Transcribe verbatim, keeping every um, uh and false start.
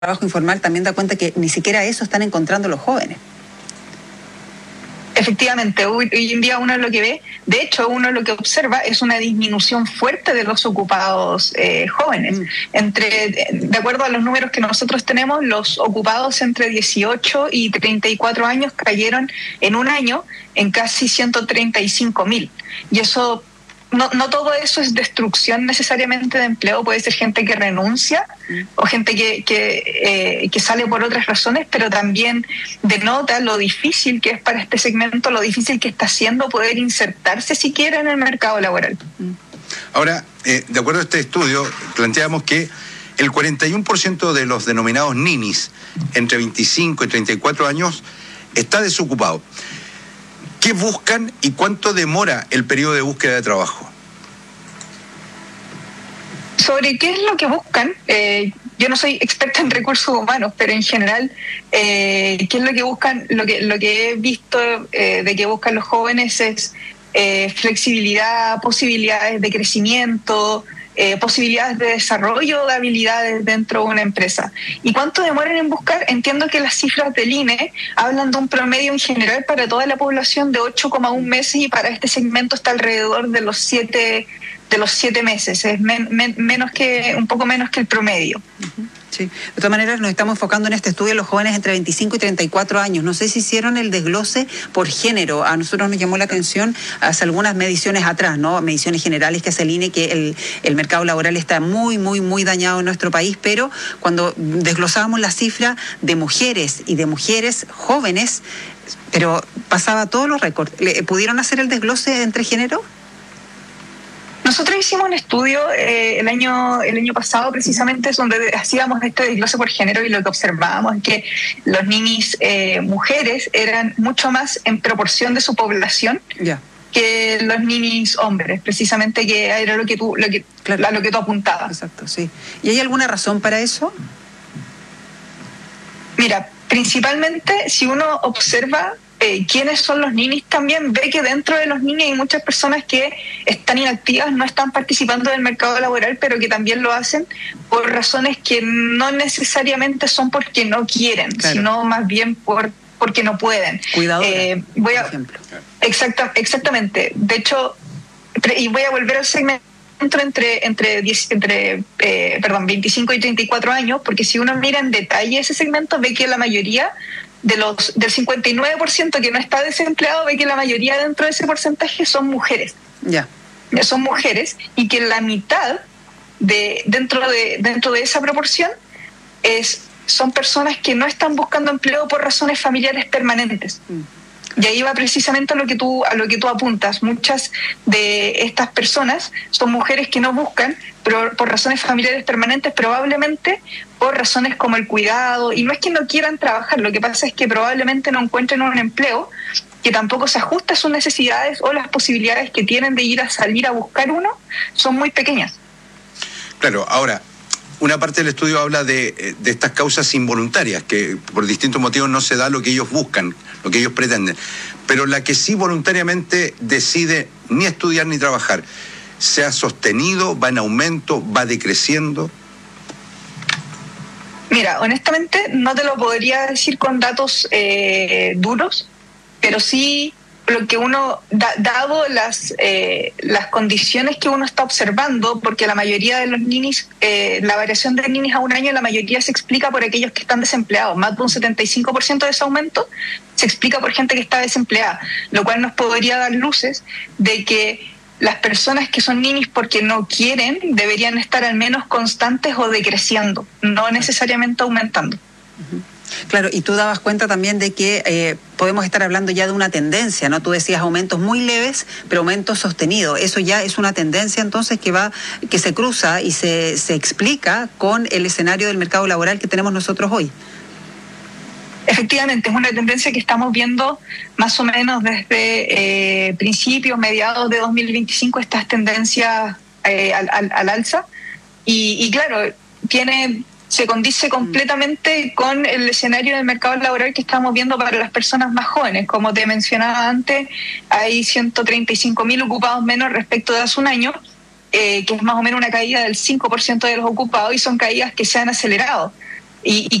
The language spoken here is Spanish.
trabajo informal también da cuenta que ni siquiera eso están encontrando los jóvenes. Efectivamente, hoy, hoy en día uno lo que ve, de hecho uno lo que observa es una disminución fuerte de los ocupados eh, jóvenes. Mm. Entre, de acuerdo a los números que nosotros tenemos, los ocupados entre dieciocho y treinta y cuatro años cayeron en un año en casi ciento treinta y cinco mil. Y eso, no, no todo eso es destrucción necesariamente de empleo, puede ser gente que renuncia mm. o gente que, que, eh, que sale por otras razones, pero también denota lo difícil que es para este segmento, lo difícil que está haciendo poder insertarse siquiera en el mercado laboral. Ahora, eh, de acuerdo a este estudio, planteamos que el cuarenta y uno por ciento de los denominados ninis entre veinticinco y treinta y cuatro años está desocupado. ¿Qué buscan y cuánto demora el periodo de búsqueda de trabajo? Sobre qué es lo que buscan, eh, yo no soy experta en recursos humanos, pero en general, eh, qué es lo que buscan, lo que, lo que he visto eh, de que buscan los jóvenes es eh, flexibilidad, posibilidades de crecimiento, Eh, posibilidades de desarrollo de habilidades dentro de una empresa. ¿Y cuánto demoran en buscar? Entiendo que las cifras del I N E hablan de un promedio en general para toda la población de ocho coma uno meses y para este segmento está alrededor de los siete de los siete meses, es men, men, menos que un poco menos que el promedio. Uh-huh. Sí. De todas maneras, nos estamos enfocando en este estudio los jóvenes entre veinticinco y treinta y cuatro años. No sé si hicieron el desglose por género. A nosotros nos llamó la atención hace algunas mediciones atrás, ¿no? Mediciones generales que hace el I N E, que el, el mercado laboral está muy, muy, muy dañado en nuestro país, pero cuando desglosábamos la cifra de mujeres y de mujeres jóvenes, pero pasaba todos los récords. ¿Pudieron hacer el desglose entre género? Nosotros hicimos un estudio eh, el año el año pasado precisamente donde hacíamos este desglose por género y lo que observábamos es que los ninis eh, mujeres eran mucho más en proporción de su población yeah. que los ninis hombres, precisamente que era lo que tú lo que claro. a lo que tú apuntabas. Exacto, sí. ¿Y hay alguna razón para eso? Mira, principalmente si uno observa Eh, quiénes son los ninis también, ve que dentro de los ninis hay muchas personas que están inactivas, no están participando del mercado laboral, pero que también lo hacen por razones que no necesariamente son porque no quieren, claro. sino más bien por porque no pueden. Cuidado, eh, voy a, por ejemplo. Exacta, exactamente. De hecho, y voy a volver al segmento entre entre diez, entre eh, perdón, veinticinco y treinta y cuatro años, porque si uno mira en detalle ese segmento, ve que la mayoría de los del cincuenta y nueve por ciento que no está desempleado, ve que la mayoría dentro de ese porcentaje son mujeres. Ya. Yeah. Son mujeres y que la mitad de dentro de dentro de esa proporción es son personas que no están buscando empleo por razones familiares permanentes. Mm. Y ahí va precisamente a lo que tú a lo que tú apuntas. Muchas de estas personas son mujeres que no buscan pero por razones familiares permanentes, probablemente por razones como el cuidado, y no es que no quieran trabajar, lo que pasa es que probablemente no encuentren un empleo que tampoco se ajuste a sus necesidades o las posibilidades que tienen de ir a salir a buscar uno son muy pequeñas. Claro, ahora, una parte del estudio habla de, de estas causas involuntarias, que por distintos motivos no se da lo que ellos buscan, lo que ellos pretenden, pero la que sí voluntariamente decide ni estudiar ni trabajar, ¿se ha sostenido, va en aumento, va decreciendo? Mira, honestamente no te lo podría decir con datos eh, duros, pero sí lo que uno, da, dado las eh, las condiciones que uno está observando, porque la mayoría de los ninis, eh, la variación de ninis a un año, la mayoría se explica por aquellos que están desempleados. Más de un setenta y cinco por ciento de ese aumento se explica por gente que está desempleada, lo cual nos podría dar luces de que las personas que son ninis porque no quieren deberían estar al menos constantes o decreciendo, no necesariamente aumentando. Uh-huh. Claro, y tú dabas cuenta también de que eh, podemos estar hablando ya de una tendencia, ¿no? Tú decías aumentos muy leves, pero aumentos sostenidos. Eso ya es una tendencia entonces que va, que se cruza y se, se explica con el escenario del mercado laboral que tenemos nosotros hoy. Efectivamente, es una tendencia que estamos viendo más o menos desde eh, principios, mediados de dos mil veinticinco, estas tendencias eh, al, al, al alza. Y, y claro, tiene... se condice completamente con el escenario del mercado laboral que estamos viendo para las personas más jóvenes. Como te mencionaba antes, hay ciento treinta y cinco mil ocupados menos respecto de hace un año, eh, que es más o menos una caída del cinco por ciento de los ocupados, y son caídas que se han acelerado. y, y